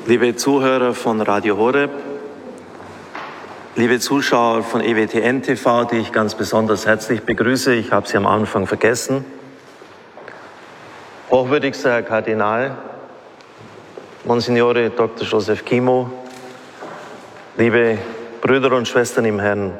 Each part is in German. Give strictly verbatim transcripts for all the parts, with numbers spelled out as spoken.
Liebe Zuhörer von Radio Horeb, liebe Zuschauer von E W T N T V, die ich ganz besonders herzlich begrüße, ich habe Sie am Anfang vergessen. Hochwürdigster Herr Kardinal, Monsignore Doktor Joseph Kimo, liebe Brüder und Schwestern im Herrn.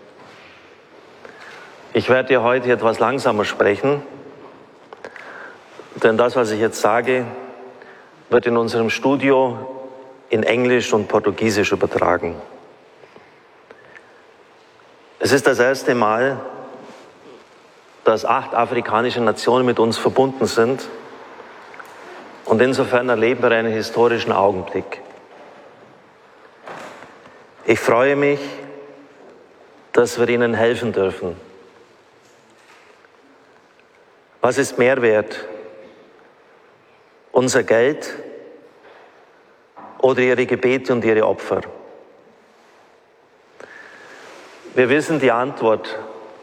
Ich werde ja heute etwas langsamer sprechen, denn das, was ich jetzt sage, wird in unserem Studio in Englisch und Portugiesisch übertragen. Es ist das erste Mal, dass acht afrikanische Nationen mit uns verbunden sind und insofern erleben wir einen historischen Augenblick. Ich freue mich, dass wir ihnen helfen dürfen. Was ist mehr wert? Unser Geld oder ihre Gebete und ihre Opfer? Wir wissen die Antwort.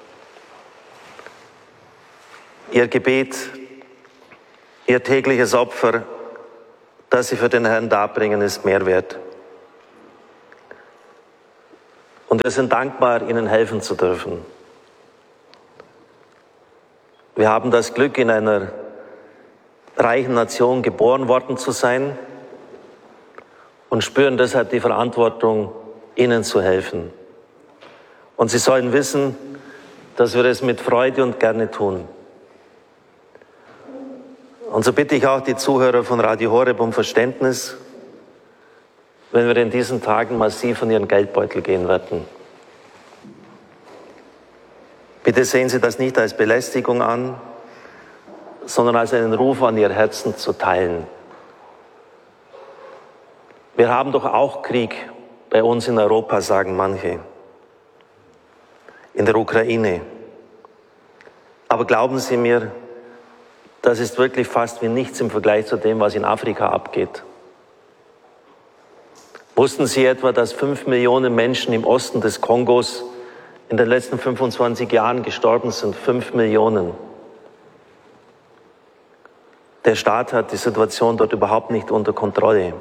Ihr Gebet, ihr tägliches Opfer, das sie für den Herrn darbringen, ist mehr wert. Und wir sind dankbar, ihnen helfen zu dürfen. Wir haben das Glück, in einer reichen Nation geboren worden zu sein und spüren deshalb die Verantwortung, ihnen zu helfen. Und sie sollen wissen, dass wir es mit Freude und gerne tun. Und so bitte ich auch die Zuhörer von Radio Horeb um Verständnis, wenn wir in diesen Tagen massiv von ihren Geldbeutel gehen werden. Bitte sehen Sie das nicht als Belästigung an, sondern als einen Ruf an Ihr Herzen zu teilen. Wir haben doch auch Krieg bei uns in Europa, sagen manche, in der Ukraine. Aber glauben Sie mir, das ist wirklich fast wie nichts im Vergleich zu dem, was in Afrika abgeht. Wussten Sie etwa, dass fünf Millionen Menschen im Osten des Kongos in den letzten fünfundzwanzig Jahren gestorben sind? Fünf Millionen. Der Staat hat die Situation dort überhaupt nicht unter Kontrolle.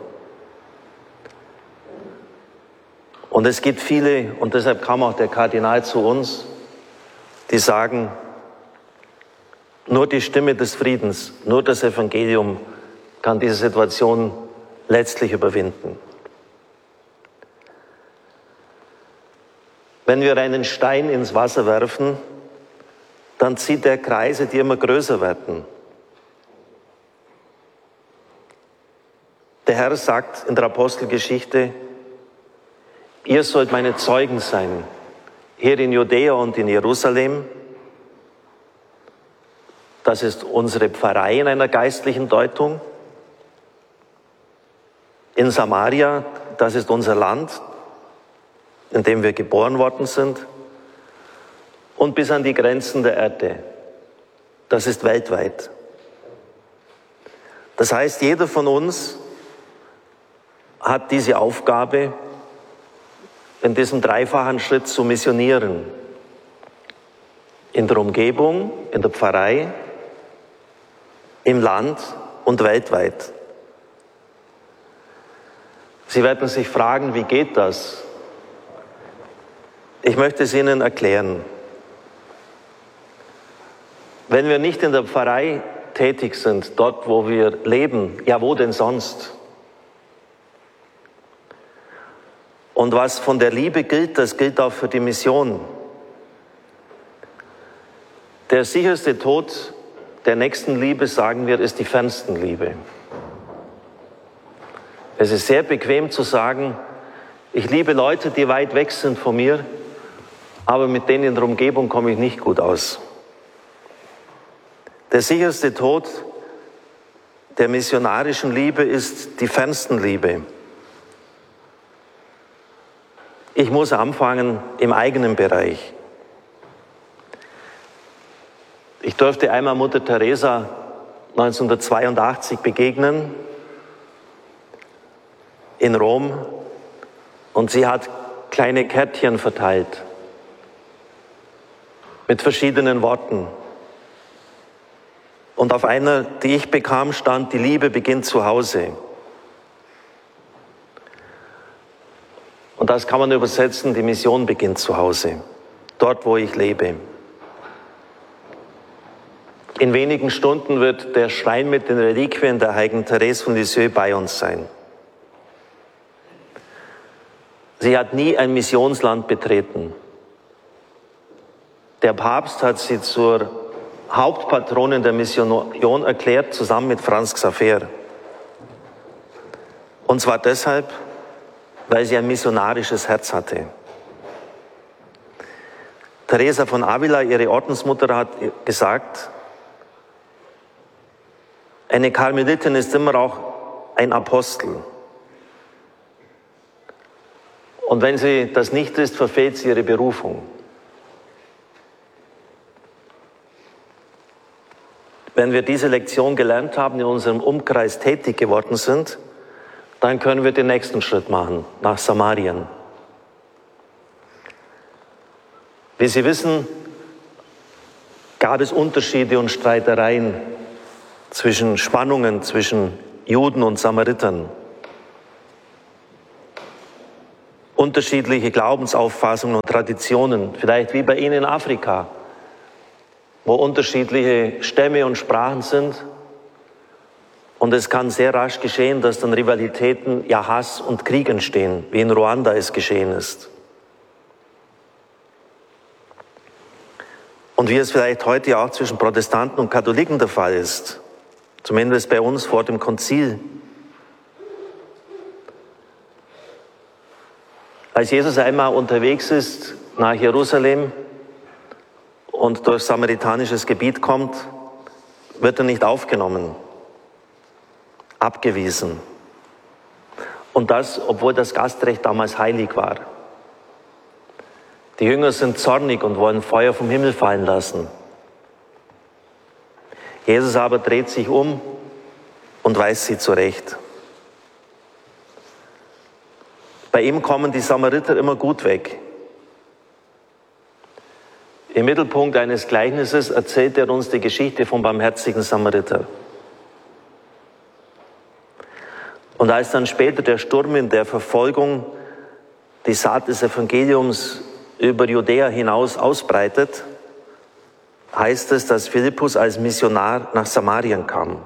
Und es gibt viele, und deshalb kam auch der Kardinal zu uns, die sagen, nur die Stimme des Friedens, nur das Evangelium kann diese Situation letztlich überwinden. Wenn wir einen Stein ins Wasser werfen, dann zieht er Kreise, die immer größer werden. Der Herr sagt in der Apostelgeschichte, ihr sollt meine Zeugen sein, hier in Judäa und in Jerusalem. Das ist unsere Pfarrei in einer geistlichen Deutung. In Samaria, das ist unser Land, in dem wir geboren worden sind. Und bis an die Grenzen der Erde. Das ist weltweit. Das heißt, jeder von uns hat diese Aufgabe, in diesem dreifachen Schritt zu missionieren. In der Umgebung, in der Pfarrei, im Land und weltweit. Sie werden sich fragen, wie geht das? Ich möchte es Ihnen erklären. Wenn wir nicht in der Pfarrei tätig sind, dort wo wir leben, ja wo denn sonst? Und was von der Liebe gilt, das gilt auch für die Mission. Der sicherste Tod der Nächstenliebe, sagen wir, ist die Fernstenliebe. Es ist sehr bequem zu sagen, ich liebe Leute, die weit weg sind von mir, aber mit denen in der Umgebung komme ich nicht gut aus. Der sicherste Tod der missionarischen Liebe ist die Fernstenliebe. Ich muss anfangen im eigenen Bereich. Ich durfte einmal Mutter Teresa neunzehnhundertzweiundachtzig begegnen in Rom und sie hat kleine Kärtchen verteilt mit verschiedenen Worten. Und auf einer, die ich bekam, stand, die Liebe beginnt zu Hause. Und das kann man übersetzen, die Mission beginnt zu Hause, dort, wo ich lebe. In wenigen Stunden wird der Schrein mit den Reliquien der heiligen Therese von Lisieux bei uns sein. Sie hat nie ein Missionsland betreten. Der Papst hat sie zur Hauptpatronin der Mission erklärt, zusammen mit Franz Xaver. Und zwar deshalb, weil sie ein missionarisches Herz hatte. Teresa von Avila, ihre Ordensmutter, hat gesagt, eine Karmelitin ist immer auch ein Apostel. Und wenn sie das nicht ist, verfehlt sie ihre Berufung. Wenn wir diese Lektion gelernt haben, in unserem Umkreis tätig geworden sind, dann können wir den nächsten Schritt machen, nach Samarien. Wie Sie wissen, gab es Unterschiede und Streitereien zwischen Spannungen zwischen Juden und Samaritern. Unterschiedliche Glaubensauffassungen und Traditionen, vielleicht wie bei Ihnen in Afrika, wo unterschiedliche Stämme und Sprachen sind. Und es kann sehr rasch geschehen, dass dann Rivalitäten, ja Hass und Krieg entstehen, wie in Ruanda es geschehen ist. Und wie es vielleicht heute auch zwischen Protestanten und Katholiken der Fall ist, zumindest bei uns vor dem Konzil. Als Jesus einmal unterwegs ist nach Jerusalem und durch samaritanisches Gebiet kommt, wird er nicht aufgenommen, abgewiesen. Und das, obwohl das Gastrecht damals heilig war. Die Jünger sind zornig und wollen Feuer vom Himmel fallen lassen. Jesus aber dreht sich um und weist sie zurecht. Bei ihm kommen die Samariter immer gut weg. Im Mittelpunkt eines Gleichnisses erzählt er uns die Geschichte vom barmherzigen Samariter. Und als dann später der Sturm in der Verfolgung die Saat des Evangeliums über Judäa hinaus ausbreitet, heißt es, dass Philippus als Missionar nach Samarien kam.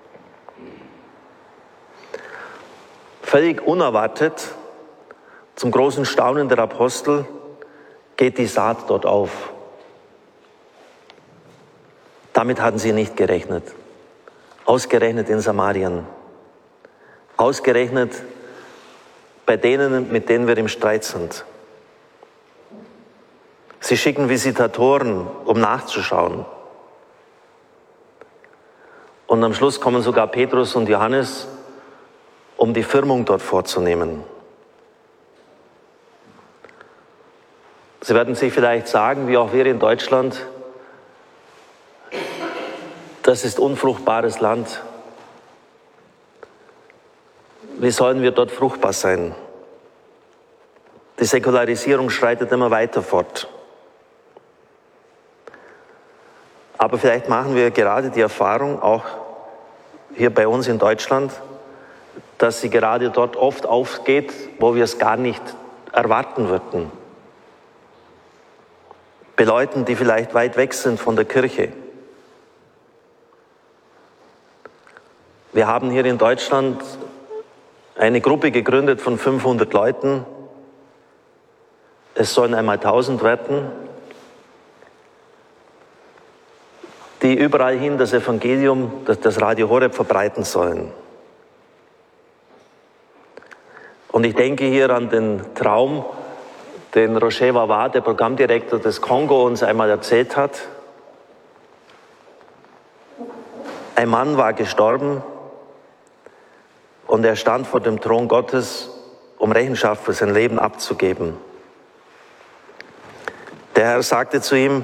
Völlig unerwartet, zum großen Staunen der Apostel, geht die Saat dort auf. Damit hatten sie nicht gerechnet. Ausgerechnet in Samarien. Ausgerechnet bei denen, mit denen wir im Streit sind. Sie schicken Visitatoren, um nachzuschauen. Und am Schluss kommen sogar Petrus und Johannes, um die Firmung dort vorzunehmen. Sie werden sich vielleicht sagen, wie auch wir in Deutschland, das ist unfruchtbares Land. Wie sollen wir dort fruchtbar sein? Die Säkularisierung schreitet immer weiter fort. Aber vielleicht machen wir gerade die Erfahrung, auch hier bei uns in Deutschland, dass sie gerade dort oft aufgeht, wo wir es gar nicht erwarten würden. Bei Leuten, die vielleicht weit weg sind von der Kirche. Wir haben hier in Deutschland eine Gruppe gegründet von fünfhundert Leuten. Es sollen einmal tausend werden, die überall hin das Evangelium, das, das Radio Horeb verbreiten sollen. Und ich denke hier an den Traum, den Roger Wawa, der Programmdirektor des Kongo, uns einmal erzählt hat. Ein Mann war gestorben und er stand vor dem Thron Gottes, um Rechenschaft für sein Leben abzugeben. Der Herr sagte zu ihm,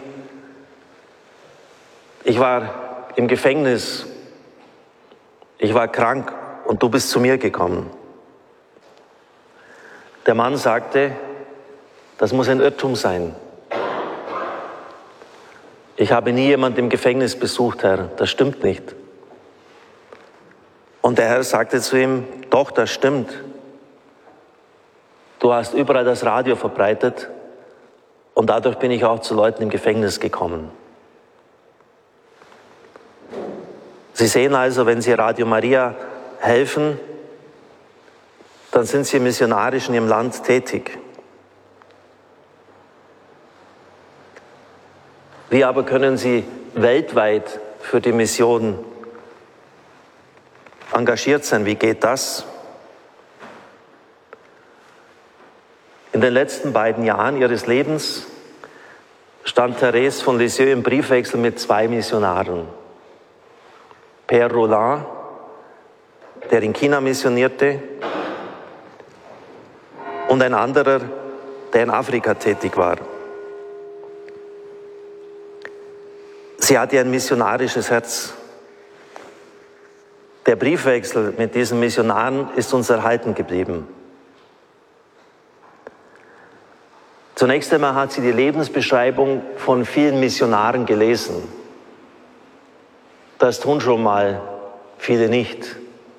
ich war im Gefängnis, ich war krank und du bist zu mir gekommen. Der Mann sagte, das muss ein Irrtum sein. Ich habe nie jemanden im Gefängnis besucht, Herr, das stimmt nicht. Und der Herr sagte zu ihm, doch, das stimmt. Du hast überall das Radio verbreitet und dadurch bin ich auch zu Leuten im Gefängnis gekommen. Sie sehen also, wenn Sie Radio Maria helfen, dann sind Sie missionarisch in Ihrem Land tätig. Wie aber können Sie weltweit für die Mission engagiert sein? Wie geht das? In den letzten beiden Jahren ihres Lebens stand Therese von Lisieux im Briefwechsel mit zwei Missionaren. Père Roland, der in China missionierte, und ein anderer, der in Afrika tätig war. Sie hatte ein missionarisches Herz. Der Briefwechsel mit diesen Missionaren ist uns erhalten geblieben. Zunächst einmal hat sie die Lebensbeschreibung von vielen Missionaren gelesen. Das tun schon mal viele nicht.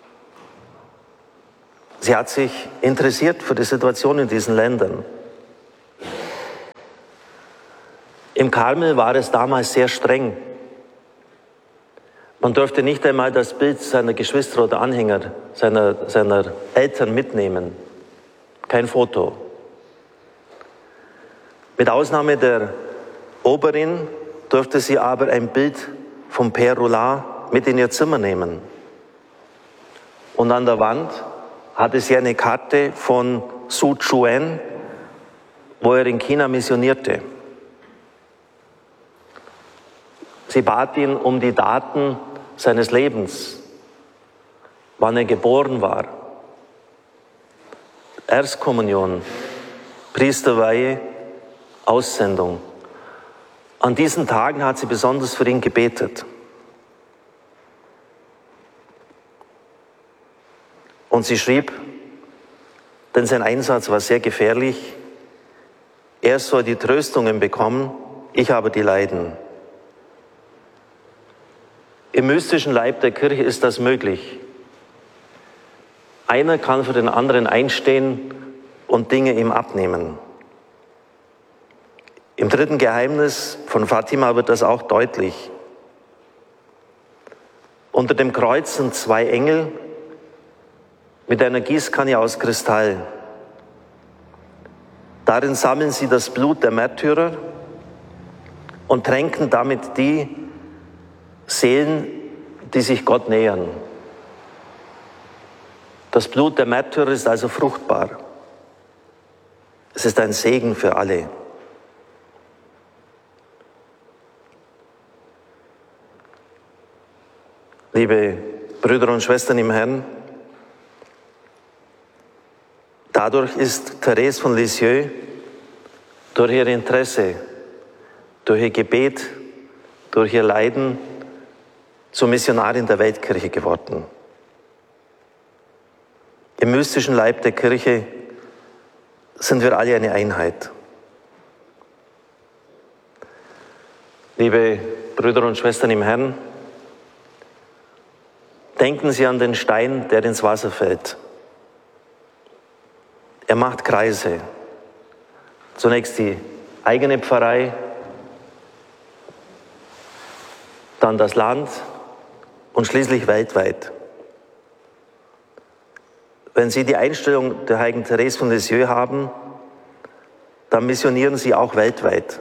Sie hat sich interessiert für die Situation in diesen Ländern. Im Karmel war es damals sehr streng. Man durfte nicht einmal das Bild seiner Geschwister oder Anhänger, seiner, seiner Eltern mitnehmen. Kein Foto. Mit Ausnahme der Oberin durfte sie aber ein Bild vom Père Roland mit in ihr Zimmer nehmen. Und an der Wand hatte sie eine Karte von Su Chuen, wo er in China missionierte. Sie bat ihn um die Daten seines Lebens, wann er geboren war, Erstkommunion, Priesterweihe, Aussendung. An diesen Tagen hat sie besonders für ihn gebetet. Und sie schrieb, denn sein Einsatz war sehr gefährlich, er soll die Tröstungen bekommen, ich aber die Leiden. Im mystischen Leib der Kirche ist das möglich. Einer kann für den anderen einstehen und Dinge ihm abnehmen. Im dritten Geheimnis von Fatima wird das auch deutlich. Unter dem Kreuz sind zwei Engel mit einer Gießkanne aus Kristall. Darin sammeln sie das Blut der Märtyrer und tränken damit die Seelen, die sich Gott nähern. Das Blut der Märtyrer ist also fruchtbar. Es ist ein Segen für alle. Liebe Brüder und Schwestern im Herrn, dadurch ist Therese von Lisieux durch ihr Interesse, durch ihr Gebet, durch ihr Leiden zur Missionarin der Weltkirche geworden. Im mystischen Leib der Kirche sind wir alle eine Einheit. Liebe Brüder und Schwestern im Herrn, denken Sie an den Stein, der ins Wasser fällt. Er macht Kreise. Zunächst die eigene Pfarrei, dann das Land und schließlich weltweit. Wenn Sie die Einstellung der heiligen Therese von Lisieux haben, dann missionieren Sie auch weltweit.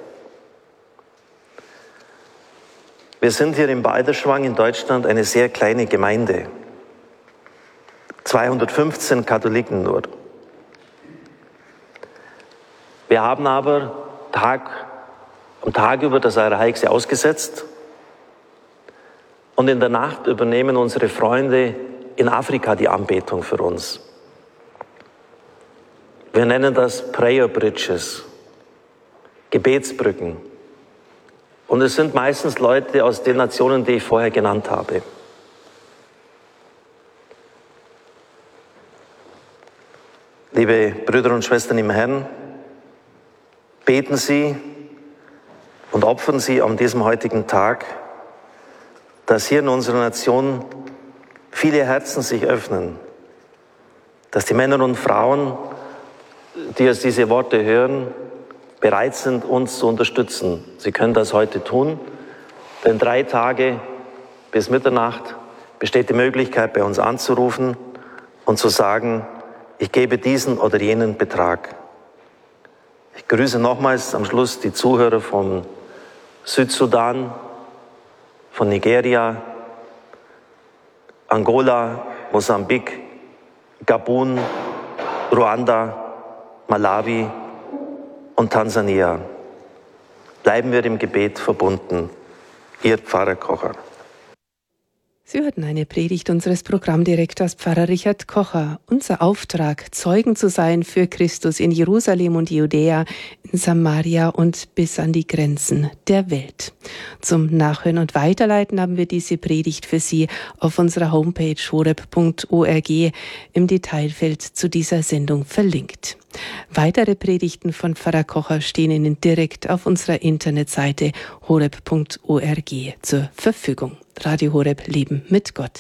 Wir sind hier in Balderschwang in Deutschland eine sehr kleine Gemeinde. zweihundertfünfzehn Katholiken nur. Wir haben aber Tag, am Tag über das Allerheiligste ausgesetzt und in der Nacht übernehmen unsere Freunde in Afrika die Anbetung für uns. Wir nennen das Prayer Bridges, Gebetsbrücken. Und es sind meistens Leute aus den Nationen, die ich vorher genannt habe. Liebe Brüder und Schwestern im Herrn, beten Sie und opfern Sie an diesem heutigen Tag, dass hier in unserer Nation viele Herzen sich öffnen, dass die Männer und Frauen die jetzt diese Worte hören, bereit sind, uns zu unterstützen. Sie können das heute tun, denn drei Tage bis Mitternacht besteht die Möglichkeit, bei uns anzurufen und zu sagen, ich gebe diesen oder jenen Betrag. Ich grüße nochmals am Schluss die Zuhörer von Südsudan, von Nigeria, Angola, Mosambik, Gabun, Ruanda, Malawi und Tansania. Bleiben wir im Gebet verbunden. Ihr Pfarrer Kocher. Sie hörten eine Predigt unseres Programmdirektors Pfarrer Richard Kocher. Unser Auftrag, Zeugen zu sein für Christus in Jerusalem und Judäa, in Samaria und bis an die Grenzen der Welt. Zum Nachhören und Weiterleiten haben wir diese Predigt für Sie auf unserer Homepage horeb punkt org im Detailfeld zu dieser Sendung verlinkt. Weitere Predigten von Pfarrer Kocher stehen Ihnen direkt auf unserer Internetseite horeb punkt org zur Verfügung. Radio Horeb, Leben mit Gott.